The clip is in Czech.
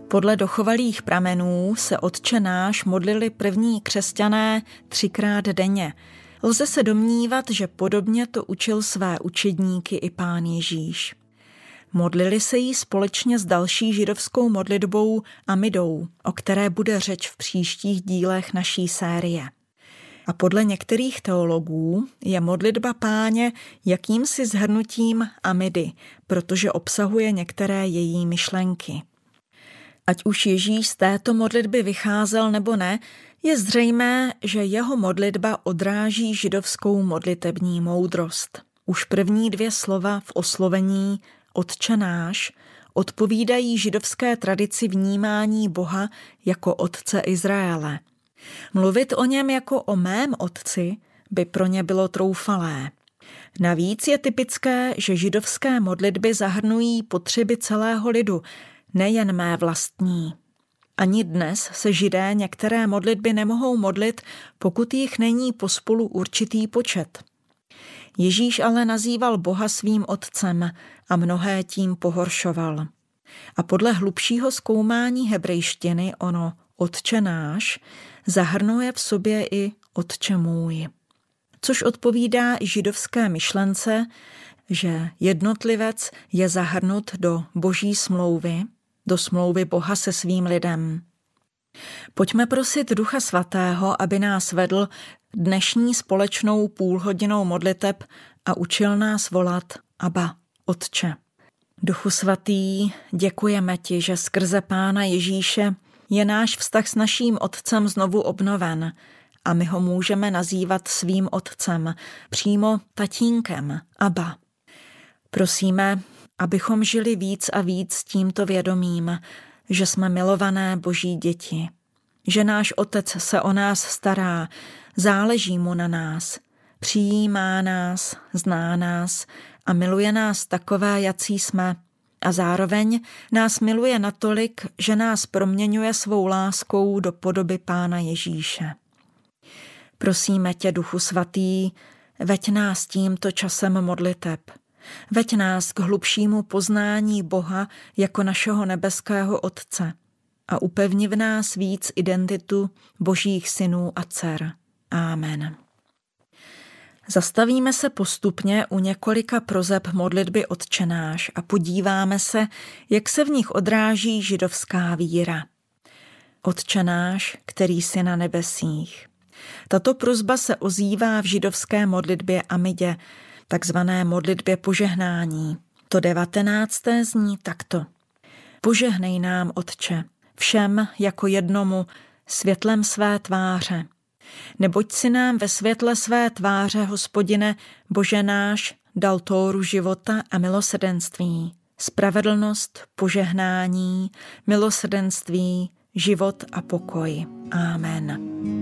Podle dochovalých pramenů se Otče náš modlili první křesťané 3krát denně. Lze se domnívat, že podobně to učil své učedníky i Pán Ježíš. Modlili se jí společně s další židovskou modlitbou Amidou, o které bude řeč v příštích dílech naší série. A podle některých teologů je modlitba Páně jakýmsi shrnutím Amidy, protože obsahuje některé její myšlenky. Ať už Ježíš z této modlitby vycházel nebo ne, je zřejmé, že jeho modlitba odráží židovskou modlitební moudrost. Už první 2 slova v oslovení Otče náš odpovídají židovské tradici vnímání Boha jako Otce Izraele. Mluvit o něm jako o mém otci by pro ně bylo troufalé. Navíc je typické, že židovské modlitby zahrnují potřeby celého lidu, nejen mé vlastní. Ani dnes se Židé některé modlitby nemohou modlit, pokud jich není pospolu určitý počet. Ježíš ale nazýval Boha svým otcem a mnohé tím pohoršoval. A podle hlubšího zkoumání hebrejštiny ono Otče náš zahrnuje v sobě i Otče můj. Což odpovídá i židovské myšlence, že jednotlivec je zahrnut do boží smlouvy, do smlouvy Boha se svým lidem. Pojďme prosit Ducha Svatého, aby nás vedl dnešní společnou půlhodinou modliteb a učil nás volat Abba, Otče. Duchu Svatý, děkujeme ti, že skrze Pána Ježíše je náš vztah s naším Otcem znovu obnoven a my ho můžeme nazývat svým Otcem, přímo tatínkem, Abba. Prosíme, abychom žili víc a víc s tímto vědomím, že jsme milované Boží děti, že náš Otec se o nás stará, záleží mu na nás, přijímá nás, zná nás a miluje nás takové, jací jsme, a zároveň nás miluje natolik, že nás proměňuje svou láskou do podoby Pána Ježíše. Prosíme tě, Duchu Svatý, veď nás tímto časem modliteb. Veď nás k hlubšímu poznání Boha jako našeho nebeského Otce a upevni v nás víc identitu Božích synů a dcer. Amen. Zastavíme se postupně u několika prozeb modlitby Otče náš a podíváme se, jak se v nich odráží židovská víra. Otče náš, který jsi na nebesích. Tato prosba se ozývá v židovské modlitbě Amidě, takzvané modlitbě požehnání. To 19. zní takto. Požehnej nám, Otče, všem jako jednomu světlem své tváře. Neboť si nám ve světle své tváře, Hospodine, Bože náš, dal Tóru života a milosrdenství, spravedlnost, požehnání, milosrdenství, život a pokoj. Amen.